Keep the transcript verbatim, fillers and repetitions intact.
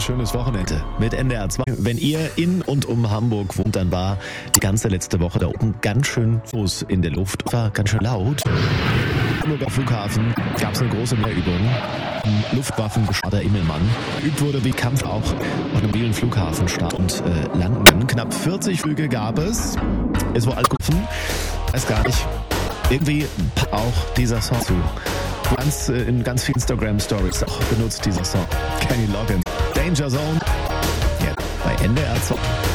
schönes Wochenende mit N D R zwei. Wenn ihr in und um Hamburg wohnt, dann war die ganze letzte Woche da oben ganz schön los in der Luft. War ganz schön laut. Am Hamburger Flughafen gab es eine große Mehrübung. Luftwaffengeschwader Immelmann. Übt wurde wie Kampf auch auf einem mobilen Flughafenstart und äh, Landen. Knapp vierzig Flüge gab es. Es war Alkoven. Weiß gar nicht. Irgendwie auch dieser Song zu. Ganz, äh, in ganz vielen Instagram-Stories auch benutzt dieser Song. Kenny Loggins. Danger Zone. Ja, bei N D R zwei.